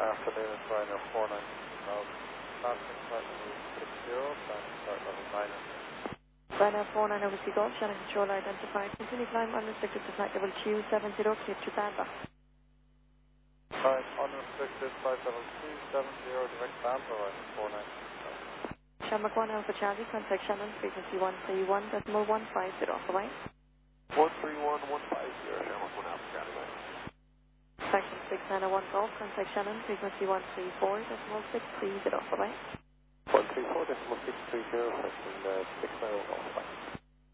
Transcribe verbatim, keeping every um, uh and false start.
Afternoon, Ryanair four nine thousand. Passing flight level six zero, passing flight level nine. Ryanair four nine over Sea Golf, Shannon control identified. Continue climb unrestricted to flight level two seven zero, clear to Bamba. Climb unrestricted, flight level two seven zero, direct Bamba, Ryanair four nine. Shamrock one Alpha Charlie, contact Shannon, frequency one three one decimal one five zero, bye-bye. one three one one five zero, Shamrock one Alpha Charlie, bye. Section six nine oh one Golf, contact Shannon, frequency one three four decimal six three zero, bye-bye. one three four decimal six three zero, section uh, six nine oh Golf, bye.